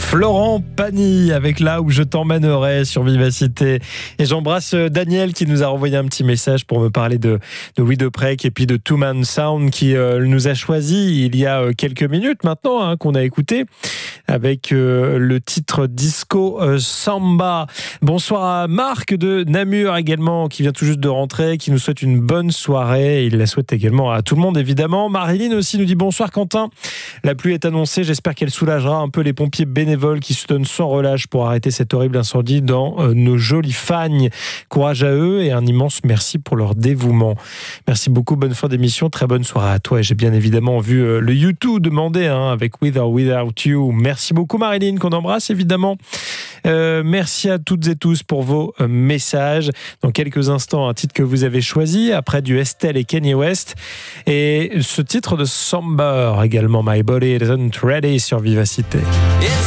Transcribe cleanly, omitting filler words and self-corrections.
Florent Pagny avec Là où je t'emmènerai sur Vivacité. Et j'embrasse Daniel qui nous a renvoyé un petit message pour me parler de Louis Deprec et puis de Two Man Sound qui nous a choisi il y a quelques minutes maintenant qu'on a écouté avec le titre Disco Samba. Bonsoir à Marc de Namur également qui vient tout juste de rentrer, qui nous souhaite une bonne soirée. Il la souhaite également à tout le monde évidemment. Marilyn aussi nous dit bonsoir Quentin. La pluie est annoncée, j'espère qu'elle soulagera un peu les pompiers bénévoles qui se donnent sans relâche pour arrêter cet horrible incendie dans nos jolies Fagnes. Courage à eux et un immense merci pour leur dévouement. Merci beaucoup, bonne fin d'émission, très bonne soirée à toi. Et j'ai bien évidemment vu le U2 demander avec With or Without You. Merci beaucoup Marilyn, qu'on embrasse évidemment. Merci à toutes et tous pour vos messages. Dans quelques instants, un titre que vous avez choisi, après du Estelle et Kanye West. Et ce titre de Samba également, My Body Isn't Ready sur Vivacité.